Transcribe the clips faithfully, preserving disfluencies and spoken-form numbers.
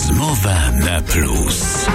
Rozmowa na plus.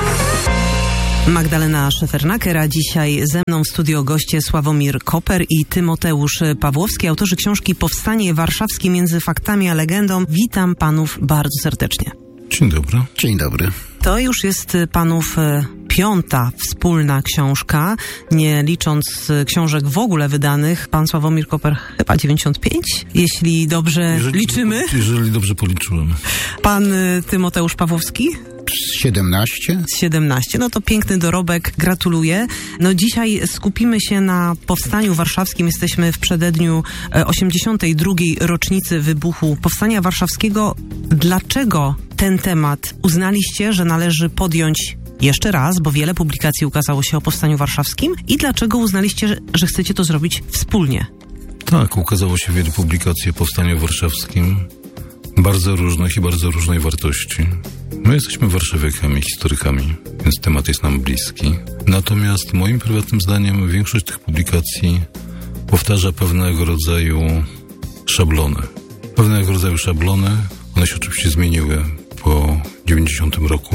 Magdalena Szefernaker, a dzisiaj ze mną w studio goście Sławomir Koper i Tymoteusz Pawłowski, autorzy książki Powstanie Warszawskie między faktami a legendą. Witam panów bardzo serdecznie. Dzień dobry. Dzień dobry. To już jest panów piąta wspólna książka, nie licząc książek w ogóle wydanych. Pan Sławomir Koper chyba dziewięćdziesiąt pięć, jeśli dobrze jeżeli, liczymy. Jeżeli dobrze policzyłem. Pan Tymoteusz Pawłowski? siedemnaście. siedemnaście. No to piękny dorobek. Gratuluję. No dzisiaj skupimy się na Powstaniu Warszawskim. Jesteśmy w przededniu osiemdziesiątej drugiej rocznicy wybuchu Powstania Warszawskiego. Dlaczego ten temat uznaliście, że należy podjąć jeszcze raz, bo wiele publikacji ukazało się o Powstaniu Warszawskim, i dlaczego uznaliście, że, że chcecie to zrobić wspólnie? Tak, ukazało się wiele publikacji o Powstaniu Warszawskim, bardzo różnych i bardzo różnej wartości. My jesteśmy warszawiakami, historykami, więc temat jest nam bliski. Natomiast moim prywatnym zdaniem większość tych publikacji powtarza pewnego rodzaju szablony. Pewnego rodzaju szablony, one się oczywiście zmieniły po dziewięćdziesiątym roku,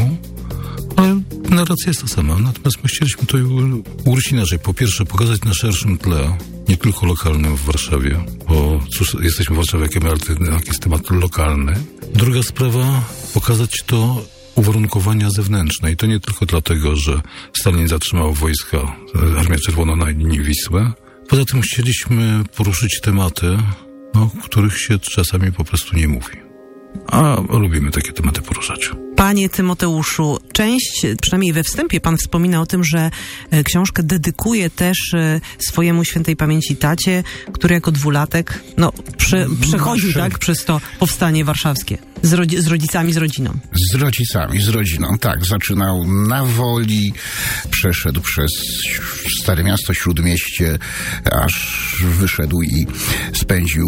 ale narracja jest ta sama. Natomiast my chcieliśmy to ugryźć inaczej. Po pierwsze, pokazać na szerszym tle, nie tylko lokalnym w Warszawie, bo cóż, jesteśmy warszawiakami, ale to jest temat lokalny. Druga sprawa, pokazać to uwarunkowania zewnętrzne. I to nie tylko dlatego, że Stalin zatrzymał wojska, Armia Czerwona na linii Wisły. Poza tym chcieliśmy poruszyć tematy, o których się czasami po prostu nie mówi. A lubimy takie tematy poruszać. Panie Tymoteuszu, część, przynajmniej we wstępie pan wspomina o tym, że książkę dedykuje też swojemu świętej pamięci tacie, który jako dwulatek no, prze, przechodził tak, przez to Powstanie Warszawskie. Z, rodzi- z rodzicami, z rodziną. Z rodzicami, z rodziną, tak. Zaczynał na Woli, przeszedł przez Stare Miasto, Śródmieście, aż wyszedł i spędził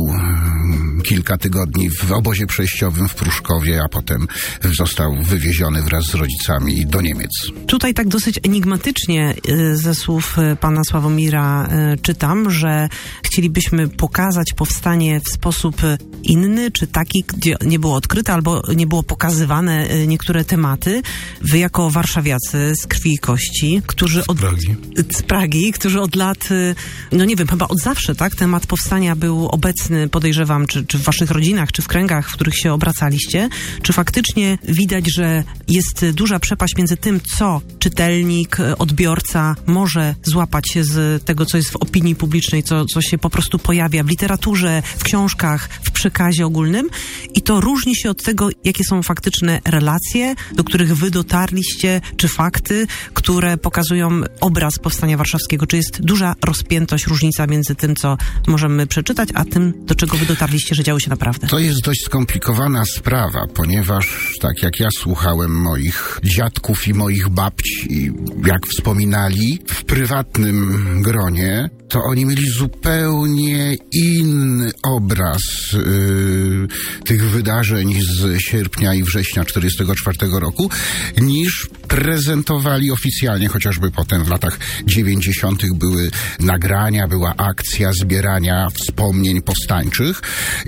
kilka tygodni w obozie przejściowym w Pruszkowie, a potem został wywieziony wraz z rodzicami do Niemiec. Tutaj tak dosyć enigmatycznie ze słów pana Sławomira czytam, że chcielibyśmy pokazać powstanie w sposób inny, czy taki, gdzie nie było odkryte albo nie było pokazywane niektóre tematy. Wy jako warszawiacy z krwi i kości, którzy od... Z Pragi. Z Pragi, którzy od lat, no nie wiem, chyba od zawsze, tak? Temat powstania był obecny, podejrzewam, czy, czy w waszych rodzinach, czy w kręgach, w których się obracaliście. Czy faktycznie widać, że jest duża przepaść między tym, co czytelnik, odbiorca może złapać z tego, co jest w opinii publicznej, co, co się po prostu pojawia w literaturze, w książkach, w przekazie ogólnym, i to różni się od tego, jakie są faktyczne relacje, do których wy dotarliście, czy fakty, które pokazują obraz Powstania Warszawskiego. Czy jest duża rozpiętość, różnica między tym, co możemy przeczytać, a tym, do czego wy dotarliście, że działo się naprawdę? To jest dość skomplikowana sprawa, ponieważ tak jak ja słuchałem moich dziadków i moich babci, i jak wspominali w prywatnym gronie, to oni mieli zupełnie inny obraz yy, tych wydarzeń z sierpnia i września czterdziestego czwartego roku, niż prezentowali oficjalnie, chociażby potem w latach dziewięćdziesiątych były nagrania, była akcja zbierania wspomnień powstańczych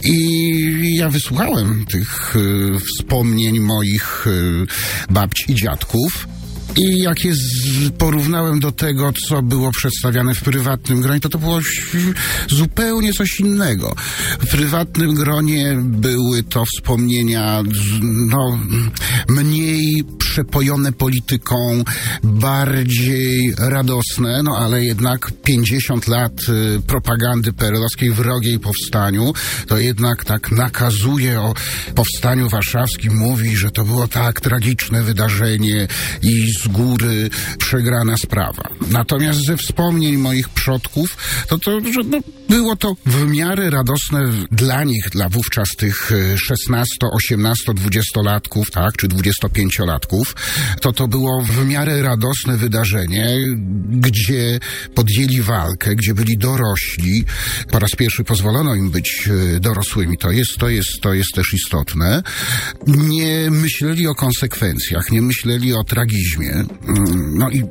i ja wysłuchałem tych y, wspomnień moich y, babci i dziadków. I jak je z, porównałem do tego, co było przedstawiane w prywatnym gronie, to to było zupełnie coś innego. W prywatnym gronie były to wspomnienia no, mniej przepojone polityką, bardziej radosne, no ale jednak pięćdziesiąt lat y, propagandy peerelowskiej wrogiej powstaniu, to jednak tak nakazuje o Powstaniu Warszawskim, mówi, że to było tak tragiczne wydarzenie i z góry przegrana sprawa. Natomiast ze wspomnień moich przodków, to, to że no, było to w miarę radosne dla nich, dla wówczas tych szesnasto, osiemnasto, dwudziestolatków, tak, czy dwudziestopięciolatków, to to było w miarę radosne wydarzenie, gdzie podjęli walkę, gdzie byli dorośli. Po raz pierwszy pozwolono im być dorosłymi. To jest, to jest, to jest też istotne. Nie myśleli o konsekwencjach, nie myśleli o tragizmie. No i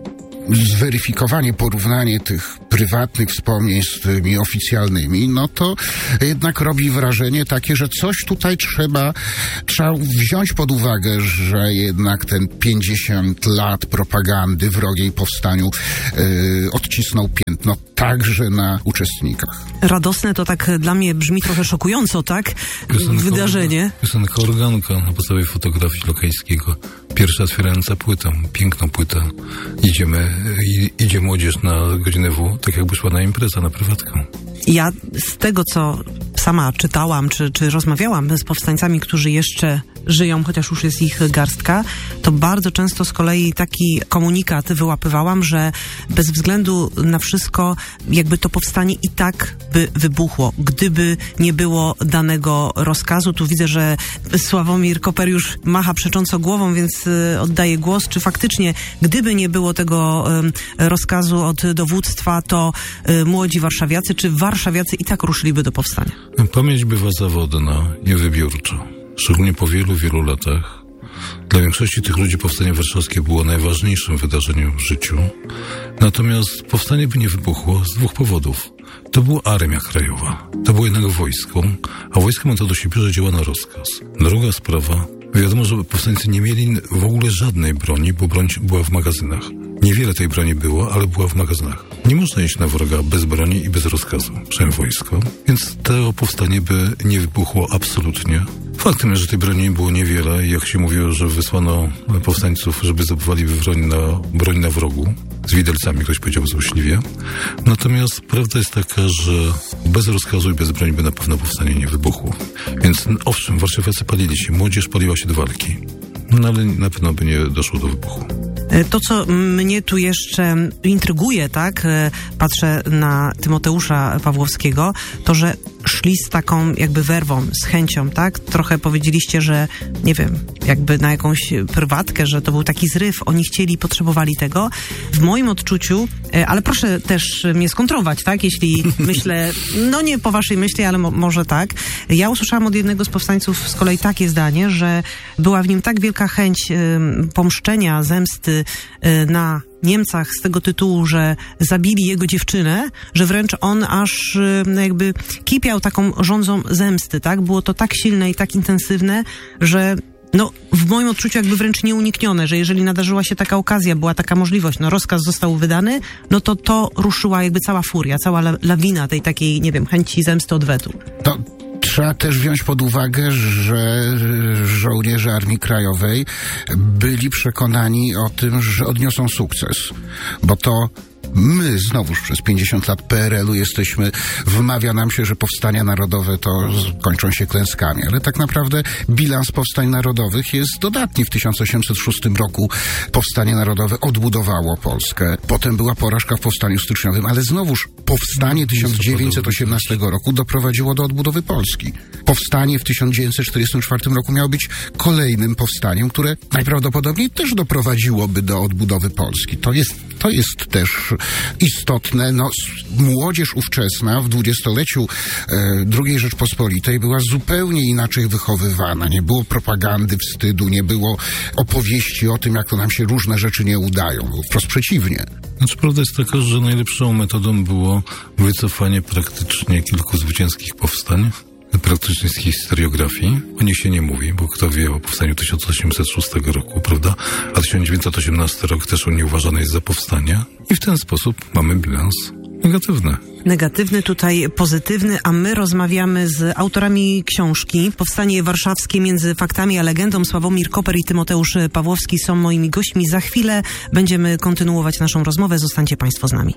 zweryfikowanie, porównanie tych prywatnych wspomnień z tymi oficjalnymi, no to jednak robi wrażenie takie, że coś tutaj trzeba, trzeba wziąć pod uwagę, że jednak ten pięćdziesiąt lat propagandy wrogiej powstaniu yy, odcisnął piętno także na uczestnikach. Radosne to tak dla mnie brzmi trochę szokująco, tak? Piosenka, Wydarzenie. Piosenka Organka na podstawie fotografii Lokajskiego. Pierwsza otwierająca płyta, piękna płyta. Idziemy, i, idzie młodzież na godzinę W, tak jakby szła na imprezę, na prywatkę. Ja z tego, co sama czytałam, czy, czy rozmawiałam z powstańcami, którzy jeszcze żyją, chociaż już jest ich garstka, to bardzo często z kolei taki komunikat wyłapywałam, że bez względu na wszystko, jakby to powstanie i tak by wybuchło, gdyby nie było danego rozkazu. Tu widzę, że Sławomir Koper już macha przecząco głową, więc y, oddaję głos. Czy faktycznie, gdyby nie było tego y, rozkazu od dowództwa, to y, młodzi warszawiacy, czy warszawiacy i tak ruszyliby do powstania? Pamięć bywa zawodna i wybiórcza. Szczególnie po wielu, wielu latach. Dla większości tych ludzi powstanie warszawskie było najważniejszym wydarzeniem w życiu. Natomiast powstanie by nie wybuchło z dwóch powodów. To była Armia Krajowa. To było jednak wojsko, a wojsko ma to do siebie, że działa na rozkaz. Druga sprawa. Wiadomo, że powstańcy nie mieli w ogóle żadnej broni, bo broń była w magazynach. Niewiele tej broni było, ale była w magazynach. Nie można iść na wroga bez broni i bez rozkazu, przynajmniej wojsko, więc to powstanie by nie wybuchło absolutnie. Faktem jest, że tej broni było niewiele i jak się mówiło, że wysłano powstańców, żeby zdobywali broń na, broń na wrogu, z widelcami, ktoś powiedział złośliwie. Natomiast prawda jest taka, że bez rozkazu i bez broni by na pewno powstanie nie wybuchło. Więc owszem, warszawiacy palili się, młodzież paliła się do walki, no ale na pewno by nie doszło do wybuchu. To, co mnie tu jeszcze intryguje, tak, patrzę na Tymoteusza Pawłowskiego, to, że szli z taką jakby werwą, z chęcią, tak? Trochę powiedzieliście, że nie wiem, jakby na jakąś prywatkę, że to był taki zryw, oni chcieli, potrzebowali tego. W moim odczuciu, ale proszę też mnie skontrować, tak? Jeśli myślę, no nie po waszej myśli, ale mo- może tak. Ja usłyszałam od jednego z powstańców z kolei takie zdanie, że była w nim tak wielka chęć y, pomszczenia, zemsty y, na Niemcach z tego tytułu, że zabili jego dziewczynę, że wręcz on aż no jakby kipiał taką żądzą zemsty, tak? Było to tak silne i tak intensywne, że no w moim odczuciu jakby wręcz nieuniknione, że jeżeli nadarzyła się taka okazja, była taka możliwość, no rozkaz został wydany, no to to ruszyła jakby cała furia, cała la- lawina tej takiej, nie wiem, chęci zemsty, odwetu. To trzeba też wziąć pod uwagę, że żołnierze Armii Krajowej byli przekonani o tym, że odniosą sukces, bo to my znowuż przez pięćdziesiąt lat P R L u jesteśmy, wmawia nam się, że powstania narodowe to kończą się klęskami, ale tak naprawdę bilans powstań narodowych jest dodatni. W tysiąc osiemset szóstym roku powstanie narodowe odbudowało Polskę. Potem była porażka w powstaniu styczniowym, ale znowuż powstanie tysiąc dziewięćset osiemnastego roku doprowadziło do odbudowy Polski. Powstanie w tysiąc dziewięćset czterdziestym czwartym roku miało być kolejnym powstaniem, które najprawdopodobniej też doprowadziłoby do odbudowy Polski. To jest, to jest też istotne. No, młodzież ówczesna w dwudziestoleciu e, drugiej Rzeczpospolitej była zupełnie inaczej wychowywana. Nie było propagandy wstydu, nie było opowieści o tym, jak to nam się różne rzeczy nie udają. Wprost przeciwnie. Znaczy, prawda jest taka, że najlepszą metodą było wycofanie praktycznie kilku zwycięskich powstań, praktycznie z historiografii. O nich się nie mówi, bo kto wie o powstaniu tysiąc osiemset szóstego roku, prawda? A tysiąc dziewięćset osiemnasty rok też nie uważany jest za powstanie. I w ten sposób mamy bilans negatywny. Negatywny, tutaj pozytywny, a my rozmawiamy z autorami książki Powstanie Warszawskie między faktami a legendą. Sławomir Koper i Tymoteusz Pawłowski są moimi gośćmi. Za chwilę będziemy kontynuować naszą rozmowę. Zostańcie Państwo z nami.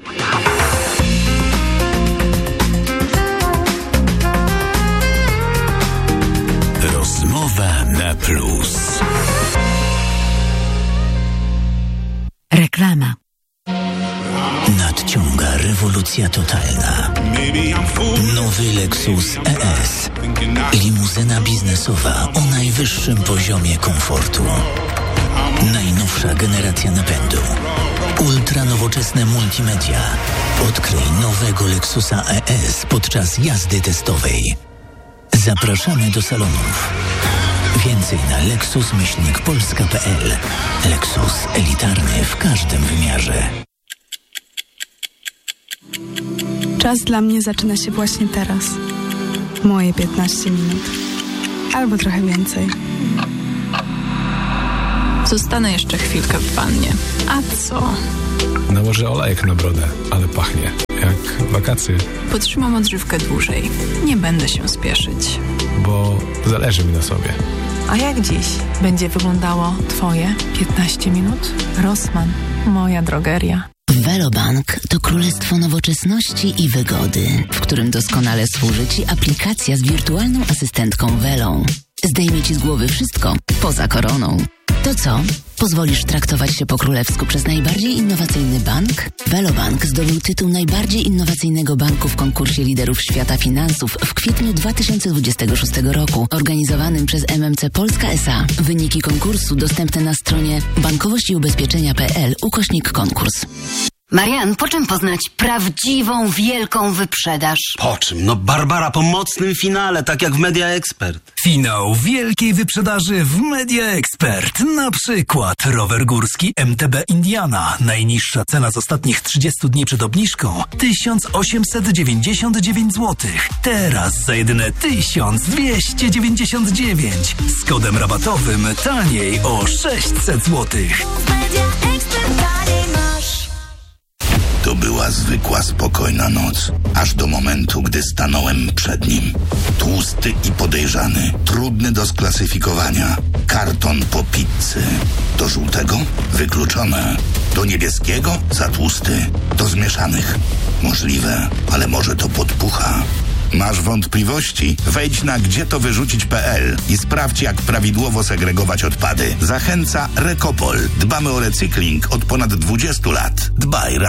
Rozmowa na plus. Reklama. Nadciąga rewolucja totalna. Nowy Lexus E S. Limuzyna biznesowa o najwyższym poziomie komfortu. Najnowsza generacja napędu. Ultra nowoczesne multimedia. Odkryj nowego Lexusa E S podczas jazdy testowej. Zapraszamy do salonów. Więcej na lexus myślnik polska kropka p l. Lexus elitarny w każdym wymiarze. Czas dla mnie zaczyna się właśnie teraz. Moje piętnaście minut. Albo trochę więcej. Zostanę jeszcze chwilkę w wannie. A co? Nałożę olejek na brodę, ale pachnie jak wakacje. Potrzymam odżywkę dłużej. Nie będę się spieszyć. Bo zależy mi na sobie. A jak dziś będzie wyglądało Twoje piętnaście minut? Rossmann, moja drogeria. Velobank to królestwo nowoczesności i wygody, w którym doskonale służy Ci aplikacja z wirtualną asystentką Velą. Zdejmie Ci z głowy wszystko poza koroną. To co? Pozwolisz traktować się po królewsku przez najbardziej innowacyjny bank? Velobank zdobył tytuł najbardziej innowacyjnego banku w konkursie liderów świata finansów w kwietniu dwa tysiące dwudziestego szóstego roku, organizowanym przez M M C Polska S A. Wyniki konkursu dostępne na stronie bankowość i ubezpieczenia kropka p l ukośnik konkurs. Marian, po czym poznać prawdziwą, wielką wyprzedaż? Po czym? No Barbara po mocnym finale, tak jak w Media Expert. Finał wielkiej wyprzedaży w Media Expert. Na przykład rower górski M T B Indiana. Najniższa cena z ostatnich trzydziestu dni przed obniżką tysiąc osiemset dziewięćdziesiąt dziewięć złotych. Teraz za jedyne tysiąc dwieście dziewięćdziesiąt dziewięć. Z kodem rabatowym taniej o sześćset złotych. To była zwykła, spokojna noc, aż do momentu, gdy stanąłem przed nim. Tłusty i podejrzany, trudny do sklasyfikowania. Karton po pizzy. Do żółtego? Wykluczone. Do niebieskiego? Za tłusty. Do zmieszanych? Możliwe, ale może to podpucha. Masz wątpliwości? Wejdź na gdzie to wyrzucić kropka p l i sprawdź, jak prawidłowo segregować odpady. Zachęca Recopol. Dbamy o recykling od ponad dwudziestu lat. Dbaj razem.